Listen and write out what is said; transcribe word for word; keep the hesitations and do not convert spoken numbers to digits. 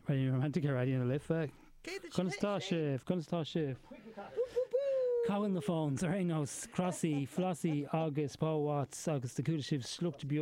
Ready romantic ready in a lift back. Constá sif, constá sif. Cowan the phones, Rhinos, Crossy, Flossie, August, Paul Watts, August the Kuda Shif, Sluck to